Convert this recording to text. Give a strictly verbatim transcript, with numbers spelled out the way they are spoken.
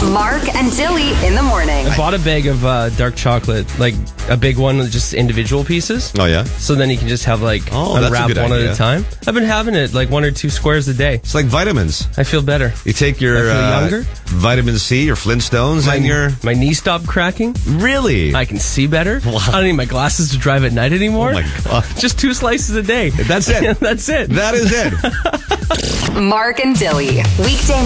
Mark and Dilly in the morning. I bought a bag of uh, dark chocolate, like a big one with just individual pieces. Oh, yeah? So then you can just have like Oh, that's a unwrap good one idea. at a time. I've been having it like one or two squares a day. It's like vitamins. I feel better. You take your I feel uh, younger. vitamin C, your Flintstones, My, and your... my knee stopped cracking. Really? I can see better. Wow. I don't need my glasses to drive at night anymore. Oh, my God. Just two slices a day. That's it. That's it. That is it. Mark and Dilly. Weekday